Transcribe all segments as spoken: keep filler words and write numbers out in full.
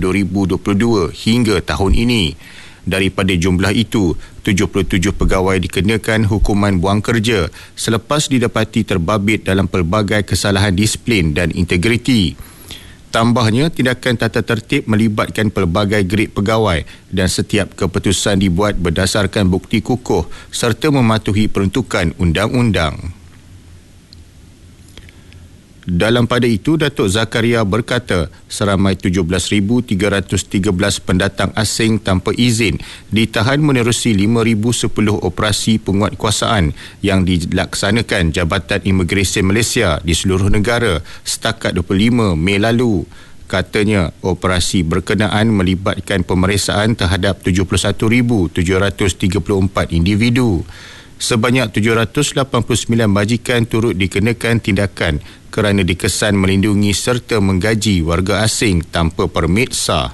dua ribu dua puluh dua hingga tahun ini. Daripada jumlah itu, tujuh puluh tujuh pegawai dikenakan hukuman buang kerja selepas didapati terbabit dalam pelbagai kesalahan disiplin dan integriti. Tambahnya, tindakan tata tertib melibatkan pelbagai grade pegawai dan setiap keputusan dibuat berdasarkan bukti kukuh serta mematuhi peruntukan undang-undang. Dalam pada itu, Datuk Zakaria berkata seramai tujuh belas ribu tiga ratus tiga belas pendatang asing tanpa izin ditahan menerusi lima ribu sepuluh operasi penguatkuasaan yang dilaksanakan Jabatan Imigresen Malaysia di seluruh negara setakat dua puluh lima Mei lalu. Katanya, operasi berkenaan melibatkan pemeriksaan terhadap tujuh puluh satu ribu tujuh ratus tiga puluh empat individu. Sebanyak tujuh ratus lapan puluh sembilan majikan turut dikenakan tindakan kerana dikesan melindungi serta menggaji warga asing tanpa permit sah.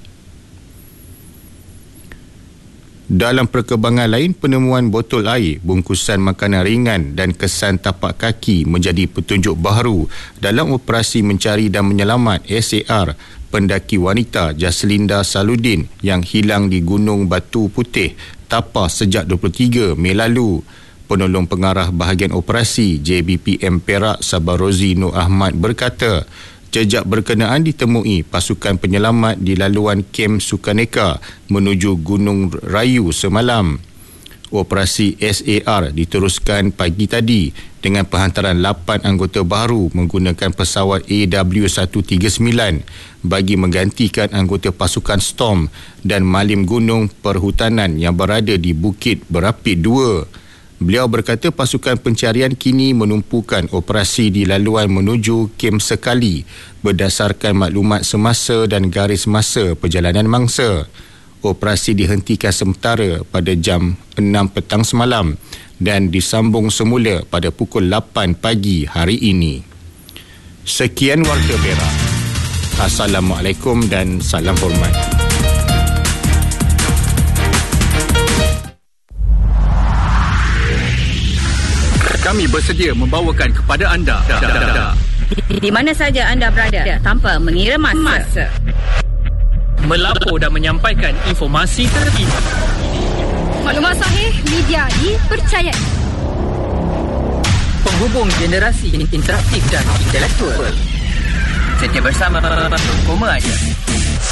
Dalam perkembangan lain, penemuan botol air, bungkusan makanan ringan dan kesan tapak kaki menjadi petunjuk baharu dalam operasi mencari dan menyelamat S A R pendaki wanita Jaslinda Saludin yang hilang di Gunung Batu Putih, Tapa sejak dua puluh tiga Mei lalu. Penolong pengarah bahagian operasi J B P M Perak Sabarozi Nur Ahmad berkata, jejak berkenaan ditemui pasukan penyelamat di laluan kem Sukaneka menuju Gunung Rayu semalam. Operasi S A R diteruskan pagi tadi dengan penghantaran lapan anggota baru menggunakan pesawat A W seratus tiga puluh sembilan bagi menggantikan anggota pasukan Storm dan Malim Gunung Perhutanan yang berada di Bukit Berapit dua. Beliau berkata pasukan pencarian kini menumpukan operasi di laluan menuju kem Sekali berdasarkan maklumat semasa dan garis masa perjalanan mangsa. Operasi dihentikan sementara pada jam enam petang semalam dan disambung semula pada pukul lapan pagi hari ini. Sekian Warta Perak. Assalamualaikum dan salam hormat. Kami bersedia membawakan kepada anda di, di mana saja anda berada tanpa mengira masa. Melapor dan menyampaikan informasi terkini. Maklumat sahih, media dipercayai. Penghubung generasi interaktif dan intelektual. Setia bersama Koma aja.